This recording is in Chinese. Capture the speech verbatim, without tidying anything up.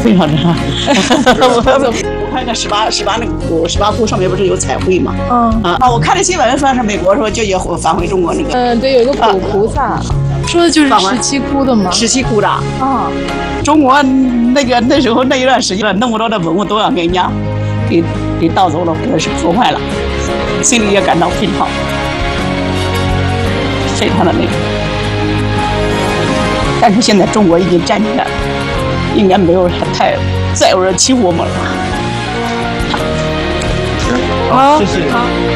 非常震撼。我看那十八十八那个窟，十八窟上面不是有彩绘吗？ 嗯啊，我看的新闻说是美国说就也返回中国那个。 嗯，对，有一个古菩萨，说的就是十七窟的吗？ 十七窟的啊， 中国那个那时候那一段时间，那么多的文物都要给人家给给盗走了，或者是破坏了，心里也感到非常非常的那个。但是现在中国已经站起来了，应该没有太再有人欺负我们了。 好， 谢谢。 好。